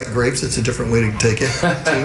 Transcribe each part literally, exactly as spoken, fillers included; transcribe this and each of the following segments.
grapes, it's a different way to take it.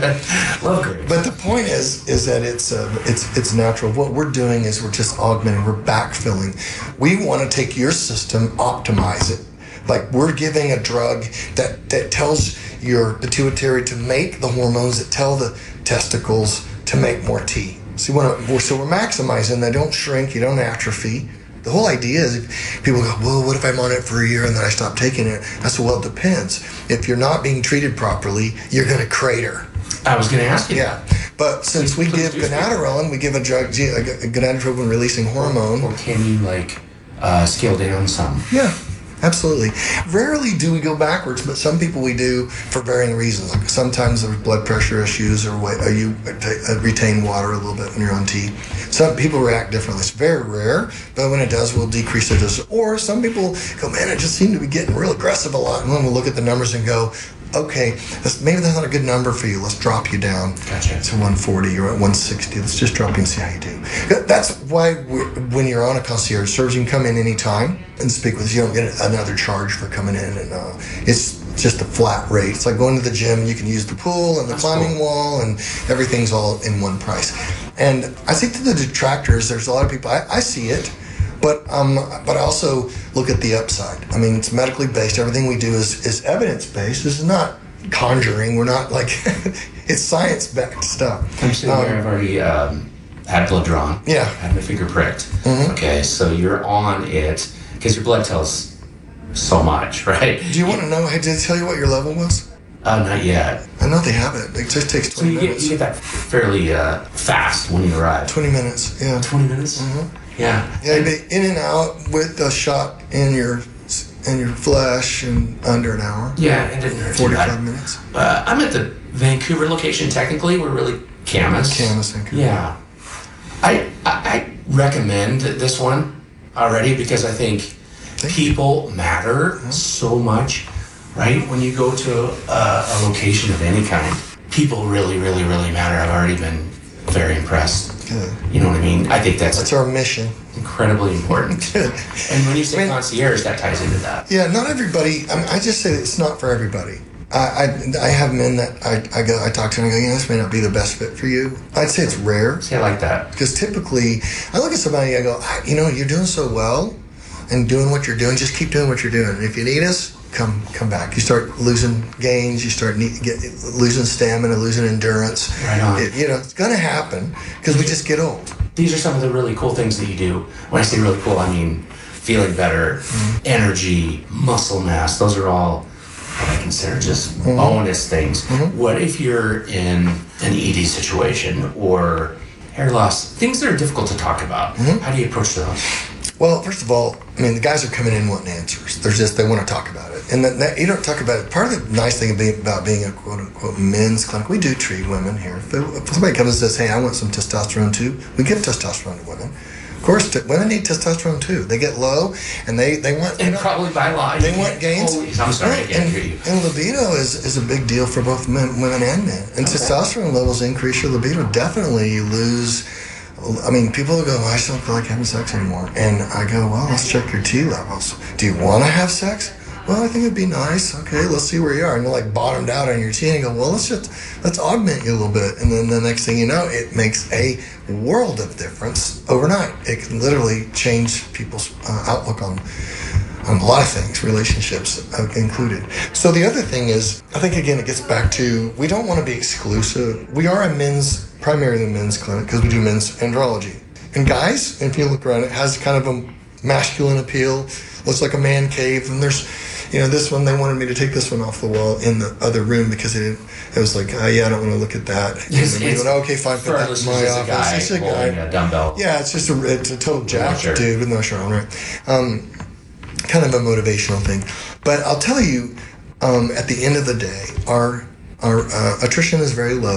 Love grapes. But the point is, is that it's uh, it's it's natural. What we're doing is we're just augmenting, we're backfilling. We want to take your system, optimize it. Like we're giving a drug that, that tells your pituitary to make the hormones that tell the testicles to make more T. So, you want to, so we're maximizing. They don't shrink, you don't atrophy. The whole idea is if people go, well, what if I'm on it for a year and then I stop taking it? I said, well, it depends. If you're not being treated properly, you're going to crater. I was going to ask you. Yeah. But since we give gonadotropin, we give a drug, a gonadotropin releasing hormone. Or can you, like, uh, scale down some? Yeah. Absolutely. Rarely do we go backwards, but some people we do for varying reasons. Like sometimes there's blood pressure issues, or, or you retain water a little bit when you're on T. Some people react differently. It's very rare, but when it does, we'll decrease the dose. Or some people go, man, I just seem to be getting real aggressive a lot. And then we'll look at the numbers and go, okay, that's, maybe that's not a good number for you. Let's drop you down gotcha. to one forty or at one sixty. Let's just drop you and see how you do. That's why we're, when you're on a concierge service, you can come in any time and speak with us. You don't get another charge for coming in. And uh, it's just a flat rate. It's like going to the gym. You can use the pool and the that's climbing cool. wall, and everything's all in one price. And I think to the detractors, there's a lot of people, I, I see it. But um, but I also look at the upside. I mean, it's medically based. Everything we do is, is evidence-based. This is not conjuring. We're not like, it's science-backed stuff. I'm sitting um, here, I've already um, had blood drawn. Yeah. Had my finger pricked. Mm-hmm. Okay, so you're on it, because your blood tells so much, right? Do you want to know, did they tell you what your level was? Uh, not yet. I know they have it. It just takes twenty so you minutes. Get, you get that fairly uh, fast when you arrive. twenty minutes, yeah. twenty minutes? Mm-hmm. Yeah. Yeah, you'd be in and out with a shot in your in your flesh in under an hour. Yeah, it didn't hurt forty-five minutes. Uh, I'm at the Vancouver location. Technically, we're really Camas. Camas, Vancouver. Yeah. I, I I recommend this one already because I think Thank people you. matter yeah. so much, right? When you go to a, a location of any kind, people really, really, really matter. I've already been very impressed. Good. You know what I mean? I think that's that's our mission. Incredibly important. Good. And when you say I mean, concierge, that ties into that. Yeah, not everybody. I mean, I just say that it's not for everybody. I, I I have men that I, I go I talk to and I go, yeah, this may not be the best fit for you. I'd say it's rare. See, I like that. Because typically, I look at somebody, I go, you know, you're doing so well, and doing what you're doing. Just keep doing what you're doing. If you need us, come come back. You start losing gains. You start need, get, losing stamina, losing endurance. Right on. It, you know, it's going to happen because we just get old. These are some of the really cool things that you do. When I say really cool, I mean feeling better, mm-hmm. energy, muscle mass. Those are all what I consider just mm-hmm. bonus things. Mm-hmm. What if you're in an E D situation or hair loss? Things that are difficult to talk about. Mm-hmm. How do you approach those? Well, first of all, I mean, the guys are coming in wanting answers. They're just, they want to talk about it. And that, that, you don't talk about it. Part of the nice thing about being a quote-unquote men's clinic, we do treat women here. If, if somebody comes and says, hey, I want some testosterone too, we give testosterone to women. Of course, t- women need testosterone too. They get low, and they, they want... And know, probably by law. They want gains. Always. I'm sorry, I can't and, hear you. And libido is, is a big deal for both men, women and men. And okay. testosterone levels increase your libido. Definitely you lose... I mean, people go, I just don't feel like having sex anymore. And I go, well, let's check your T levels. Do you want to have sex? Well, I think it'd be nice. Okay, let's see where you are. And you're like bottomed out on your T and you go, well, let's just, let's augment you a little bit. And then the next thing you know, it makes a world of difference overnight. It can literally change people's uh, outlook on on a lot of things, relationships uh, included. So the other thing is, I think, again, it gets back to, we don't want to be exclusive. We are a men's, primarily a men's clinic, because we do men's andrology. And guys, if you look around, it has kind of a masculine appeal, looks like a man cave, and there's, you know, this one, they wanted me to take this one off the wall in the other room because it, it was like, oh, yeah, I don't want to look at that. It's, and we went, okay, fine, put that in my office. Guy it's a guy. A dumbbell. Yeah, it's just a, it's a total jack sure. dude with no shirt on, right? Um, kind of a motivational thing. But I'll tell you, um, at the end of the day, our our uh, attrition is very low.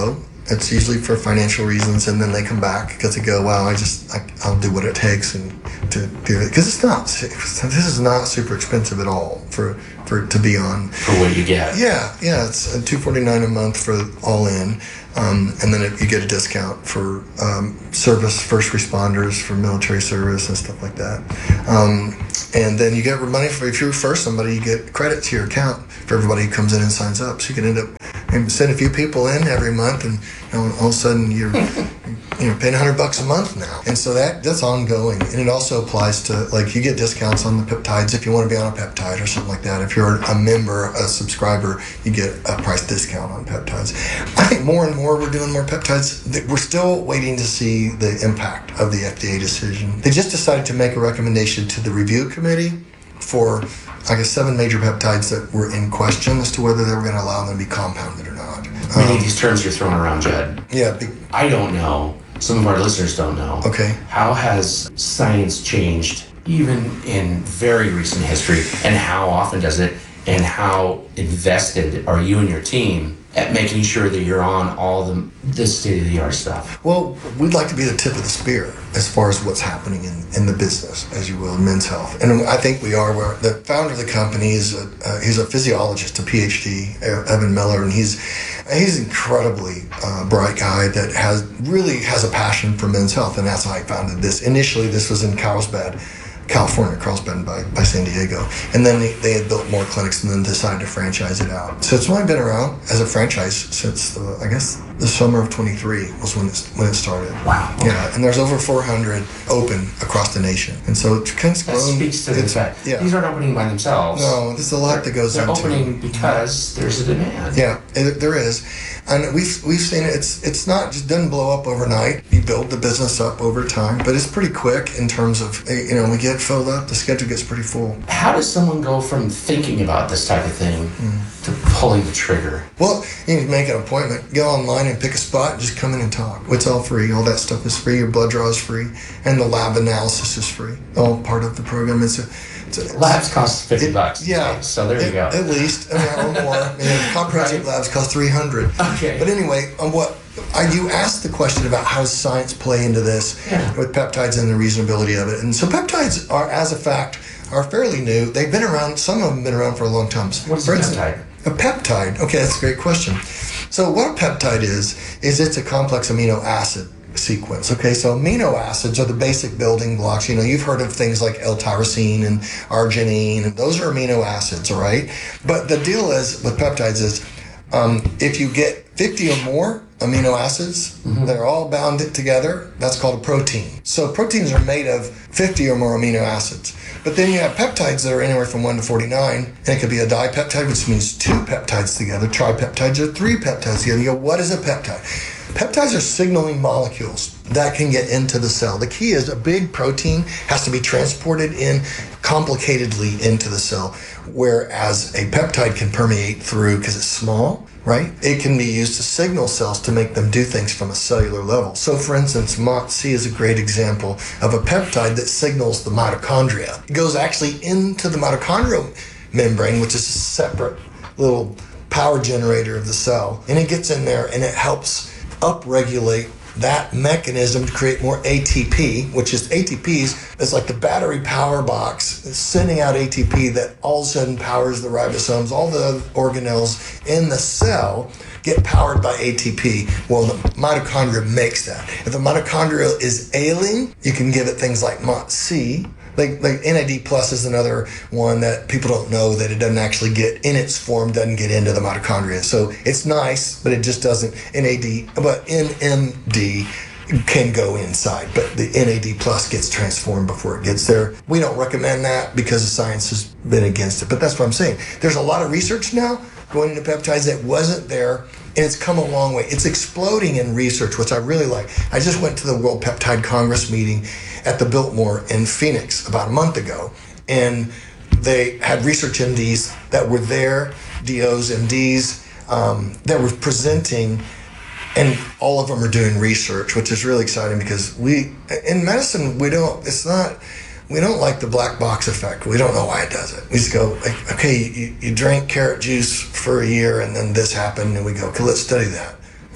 It's usually for financial reasons, and then they come back because they go, "Wow, I just I, I'll do what it takes and to do it." Because it's not this is not super expensive at all for for to be on. For what you get. Yeah, yeah, it's two forty nine a month for all in, um, and then it, you get a discount for um, service, first responders, for military service and stuff like that. Um, and then you get money for if you refer somebody, you get credit to your account for everybody who comes in and signs up. So you can end up and send a few people in every month, and you know, all of a sudden you're you know paying a hundred bucks a month now. And so that that's ongoing, and it also applies to like you get discounts on the peptides if you want to be on a peptide or something like that. If you're a member, a subscriber, you get a price discount on peptides. I think more and more we're doing more peptides. We're still waiting to see the impact of the F D A decision. They just decided to make a recommendation to the review committee for, I guess, seven major peptides that were in question as to whether they were going to allow them to be compounded or not. Many Um, of these terms you're throwing around, Jed. yeah. Be, I don't know. Some of our listeners don't know. Okay. How has science changed, even in very recent history, and how often does it, and how invested are you and your team at making sure that you're on all the, the state-of-the-art stuff? Well, we'd like to be the tip of the spear as far as what's happening in, in the business, as you will, in men's health. And I think we are. Where the founder of the company is a, uh, he's a physiologist, a P H D, Evan Miller, and he's he's an incredibly uh, bright guy that has really has a passion for men's health, and that's how I founded this. Initially, this was in Carlsbad, California, Carlsbad by, by San Diego. And then they, they had built more clinics and then decided to franchise it out. So it's only been around as a franchise since, the, I guess, the summer of twenty-three was when, it's, when it started. Wow. Okay. Yeah, and there's over four hundred open across the nation. And so it's kind of That grown. speaks to the It's- fact. Yeah. These aren't opening by themselves. No, there's a lot that goes They're into opening because there's a demand. Yeah, it, there is, and we've we've seen it. It's it's not just doesn't blow up overnight. You build the business up over time, but it's pretty quick in terms of you know we get filled up. The schedule gets pretty full. How does someone go from thinking about this type of thing mm. to pulling the trigger? Well, you can make an appointment, go online and pick a spot, and just come in and talk. It's all free. All that stuff is free. Your blood draw is free, and the lab analysis is free. All part of the program. It's a It's a, labs cost fifty it, bucks. Yeah. So there it, you go. At least, I mean, or more. I mean, comprehensive Right. labs cost three hundred. Okay. But anyway, on what I, you asked the question about how does science play into this Yeah. with peptides and the reasonability of it, and so peptides are, as a fact, are fairly new. They've been around. Some of them have been around for a long time. What is for a instance, peptide? A peptide. Okay, that's a great question. So what a peptide is is it's a complex amino acid sequence. Okay, so amino acids are the basic building blocks. You know, you've heard of things like L-tyrosine and arginine, and those are amino acids, all right? But the deal is with peptides is um, if you get fifty or more amino acids, mm-hmm. they're all bound together, that's called a protein. So proteins are made of fifty or more amino acids. But then you have peptides that are anywhere from one to forty-nine, and it could be a dipeptide, which means two peptides together. Tripeptides are three peptides together. You go, what is a peptide? Peptides are signaling molecules that can get into the cell. The key is a big protein has to be transported in complicatedly into the cell, whereas a peptide can permeate through because it's small, right? It can be used to signal cells to make them do things from a cellular level. So, for instance, M O T C is a great example of a peptide that signals the mitochondria. It goes actually into the mitochondrial membrane, which is a separate little power generator of the cell, and it gets in there and it helps upregulate that mechanism to create more A T P, which is A T Ps. It's like the battery power box. It's sending out A T P that all of a sudden powers the ribosomes. All the organelles in the cell get powered by A T P. Well, the mitochondria makes that. If the mitochondria is ailing, you can give it things like M O T C. Like, like N A D plus is another one that people don't know that it doesn't actually get in its form, doesn't get into the mitochondria. So it's nice, but it just doesn't. N A D, but N M D can go inside, but the N A D plus gets transformed before it gets there. We don't recommend that because the science has been against it. But that's what I'm saying. There's a lot of research now going into peptides that wasn't there, and it's come a long way. It's exploding in research, which I really like. I just went to the World Peptide Congress meeting at the Biltmore in Phoenix about a month ago, and they had research M Ds that were there, D Os, M Ds, um, that were presenting, and all of them are doing research, which is really exciting because we, in medicine, we don't, it's not, we don't like the black box effect. We don't know why it does it. We just go, like, okay, you, you drank carrot juice for a year and then this happened, and we go, okay, let's study that.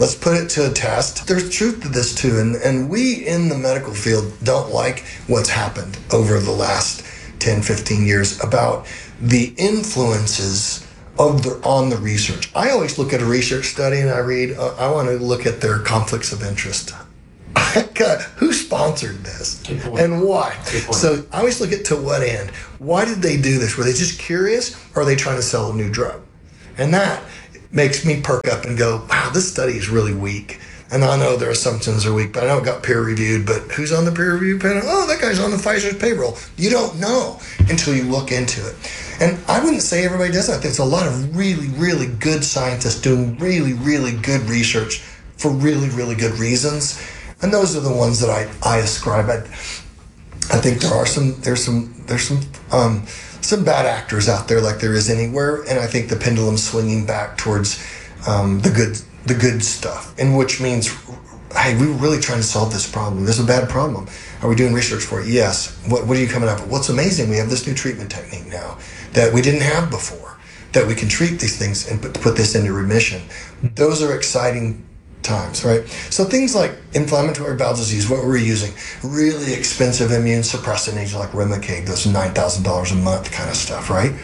Let's put it to a test. There's truth to this too, and, and we in the medical field don't like what's happened over the last ten, fifteen years about the influences of the, on the research. I always look at a research study and I read, uh, I want to look at their conflicts of interest. God, who sponsored this and why? So I always look at to what end. Why did they do this? Were they just curious, or are they trying to sell a new drug? And that makes me perk up and go, wow, this study is really weak. And I know their assumptions are weak, but I know it got peer reviewed, but who's on the peer review panel? Oh, that guy's on the Pfizer's payroll. You don't know until you look into it. And I wouldn't say everybody does that. There's a lot of really, really good scientists doing really, really good research for really, really good reasons. And those are the ones that I, I ascribe. I, I think there are some, there's some, there's some, um, some bad actors out there like there is anywhere. And I think the pendulum's swinging back towards um, the good, the good stuff. And which means, hey, we were really trying to solve this problem. This is a bad problem. Are we doing research for it? Yes. What, what are you coming up with? What's amazing, we have this new treatment technique now that we didn't have before, that we can treat these things and put, put this into remission. Those are exciting times, right? So things like inflammatory bowel disease, what were we using? Really expensive immune suppressant agents like Remicade, those nine thousand dollars a month kind of stuff, right?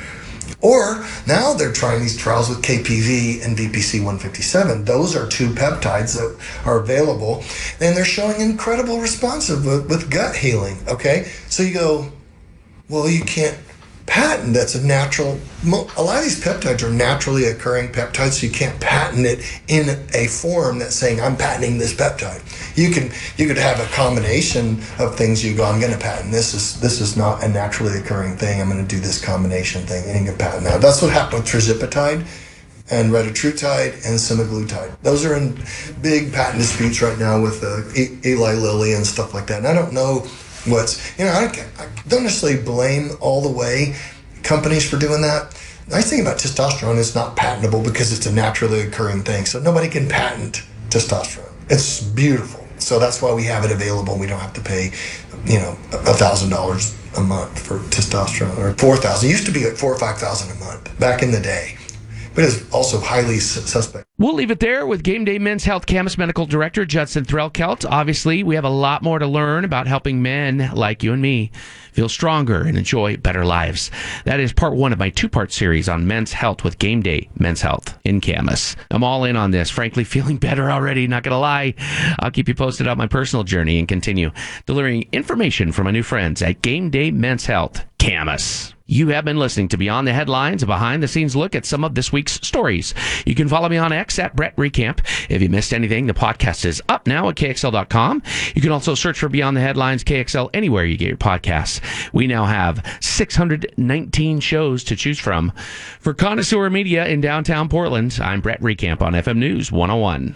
Or now they're trying these trials with K P V and V P C one fifty-seven. Those are two peptides that are available, and they're showing incredible response with, with gut healing, okay? So you go, well, you can't patent that's a natural, a lot of these peptides are naturally occurring peptides, so you can't patent it in a form that's saying I'm patenting this peptide. You can you could have a combination of things. You go, I'm going to patent this is this is not a naturally occurring thing. I'm going to do this combination thing, and you can patent that. That's what happened with tirzepatide and retatrutide and semaglutide. Those are in big patent disputes right now with uh, Eli Lilly and stuff like that. And I don't know what's, you know, I don't, I don't necessarily blame all the way companies for doing that. The nice thing about testosterone is not patentable because it's a naturally occurring thing. So nobody can patent testosterone. It's beautiful. So that's why we have it available. We don't have to pay, you know, a thousand dollars a month for testosterone, or four thousand. It used to be like four or five thousand a month back in the day. But it's also highly suspect. We'll leave it there with Game Day Men's Health Camas Medical Director Judson Threlkeld. Obviously, we have a lot more to learn about helping men like you and me feel stronger and enjoy better lives. That is part one of my two-part series on men's health with Game Day Men's Health in Camas. I'm all in on this, frankly, feeling better already, not going to lie. I'll keep you posted on my personal journey and continue delivering information from my new friends at Game Day Men's Health Camas. You have been listening to Beyond the Headlines, a behind-the-scenes look at some of this week's stories. You can follow me on X at Brett Recamp. If you missed anything, the podcast is up now at K X L dot com. You can also search for Beyond the Headlines K X L anywhere you get your podcasts. We now have six hundred nineteen shows to choose from. For Connoisseur Media in downtown Portland, I'm Brett Recamp on F M News one oh one.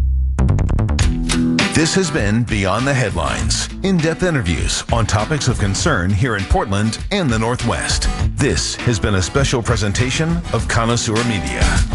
This has been Beyond the Headlines, in-depth interviews on topics of concern here in Portland and the Northwest. This has been a special presentation of Connoisseur Media.